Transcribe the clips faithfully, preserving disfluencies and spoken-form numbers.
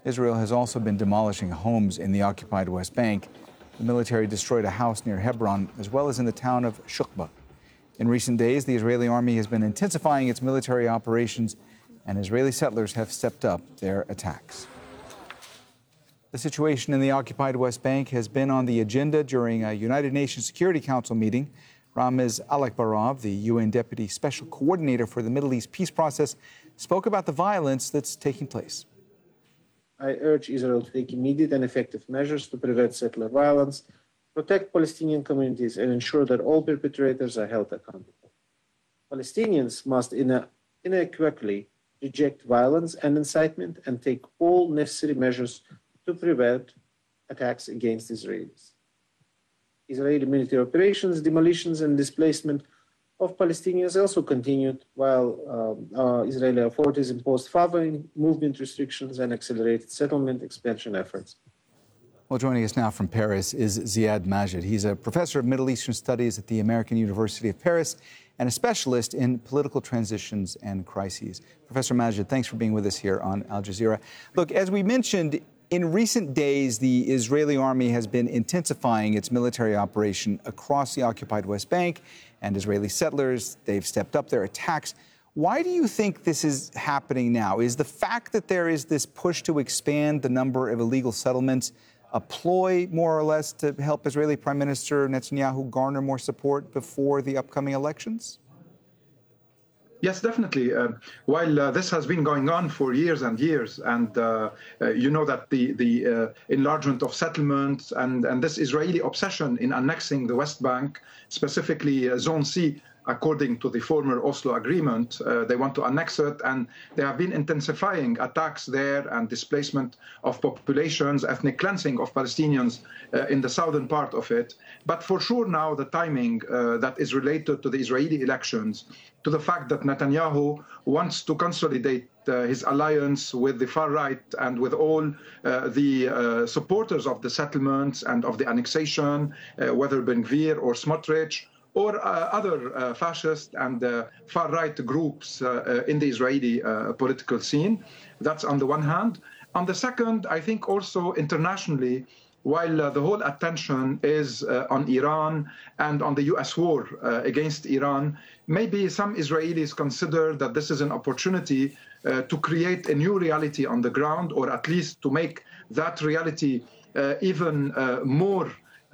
Israel has also been demolishing homes in the occupied West Bank. The military destroyed a house near Hebron, as well as in the town of Shukba. In recent days, the Israeli army has been intensifying its military operations, and Israeli settlers have stepped up their attacks. The situation in the occupied West Bank has been on the agenda during a United Nations Security Council meeting. Ramiz Alakbarov, the U N Deputy Special Coordinator for the Middle East peace process, spoke about the violence that's taking place. I urge Israel to take immediate and effective measures to prevent settler violence, protect Palestinian communities, and ensure that all perpetrators are held accountable. Palestinians must unequivocally reject violence and incitement and take all necessary measures to prevent attacks against Israelis. Israeli military operations, demolitions, and displacement of Palestinians also continued, while um, uh, Israeli authorities imposed further movement restrictions and accelerated settlement expansion efforts. Well, joining us now from Paris is Ziad Majid. He's a professor of Middle Eastern Studies at the American University of Paris and a specialist in political transitions and crises. Professor Majid, thanks for being with us here on Al Jazeera. Look, as we mentioned, in recent days, the Israeli army has been intensifying its military operation across the occupied West Bank, and Israeli settlers, they've stepped up their attacks. Why do you think this is happening now? Is the fact that there is this push to expand the number of illegal settlements a ploy, more or less, to help Israeli Prime Minister Netanyahu garner more support before the upcoming elections? Yes, definitely. Uh, while uh, this has been going on for years and years, and uh, uh, you know that the, the uh, enlargement of settlements and, and this Israeli obsession in annexing the West Bank, specifically uh, Zone C, according to the former Oslo agreement, uh, they want to annex it, and they have been intensifying attacks there and displacement of populations, ethnic cleansing of Palestinians uh, in the southern part of it. But for sure now the timing uh, that is related to the Israeli elections, to the fact that Netanyahu wants to consolidate uh, his alliance with the far right and with all uh, the uh, supporters of the settlements and of the annexation, uh, whether Ben Gvir or Smotrich, or uh, other uh, fascist and uh, far-right groups uh, uh, in the Israeli uh, political scene. That's on the one hand. On the second, I think also internationally, while uh, the whole attention is uh, on Iran and on the U S war uh, against Iran, maybe some Israelis consider that this is an opportunity uh, to create a new reality on the ground, or at least to make that reality uh, even uh, more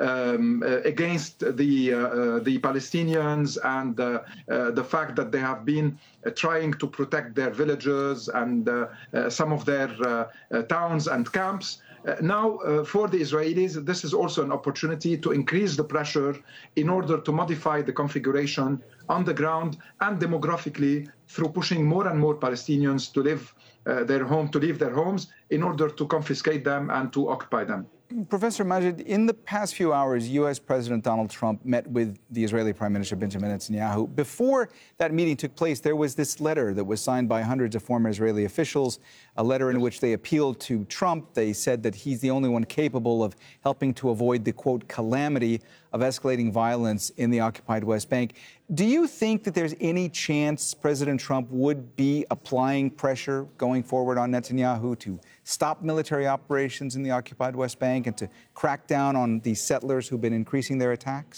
Um, uh, against the uh, uh, the Palestinians, and uh, uh, the fact that they have been uh, trying to protect their villages and uh, uh, some of their uh, uh, towns and camps. Uh, now, uh, for the Israelis, this is also an opportunity to increase the pressure in order to modify the configuration on the ground and demographically through pushing more and more Palestinians to live uh, their home, to leave their homes in order to confiscate them and to occupy them. Professor Majid, in the past few hours, U S President Donald Trump met with the Israeli Prime Minister Benjamin Netanyahu. Before that meeting took place, there was this letter that was signed by hundreds of former Israeli officials, a letter in which they appealed to Trump. They said that he's the only one capable of helping to avoid the, quote, calamity of escalating violence in the occupied West Bank. Do you think that there's any chance President Trump would be applying pressure going forward on Netanyahu to stop military operations in the occupied West Bank and to crack down on the settlers who've been increasing their attacks?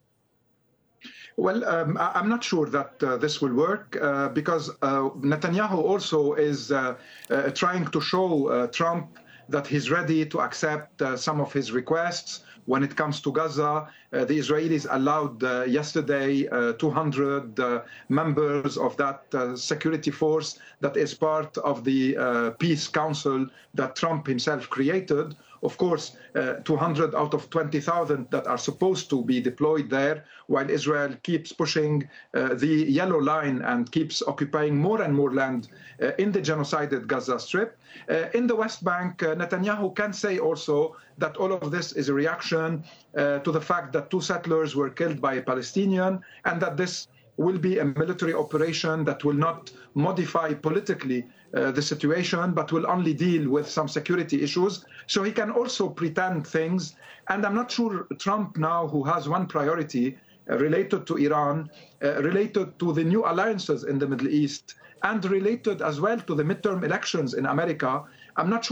Well, um, I'm not sure that uh, this will work uh, because uh, Netanyahu also is uh, uh, trying to show uh, Trump that he's ready to accept uh, some of his requests. When it comes to Gaza, uh, the Israelis allowed uh, yesterday uh, two hundred uh, members of that uh, security force that is part of the uh, peace council that Trump himself created. Of course, uh, two hundred out of twenty thousand that are supposed to be deployed there, while Israel keeps pushing uh, the yellow line and keeps occupying more and more land uh, in the genocided Gaza Strip. Uh, in the West Bank, uh, Netanyahu can say also that all of this is a reaction uh, to the fact that two settlers were killed by a Palestinian, and that this will be a military operation that will not modify politically uh, the situation, but will only deal with some security issues. So he can also pretend things. And I'm not sure Trump now, who has one priority uh, related to Iran, uh, related to the new alliances in the Middle East, and related as well to the midterm elections in America, I'm not sure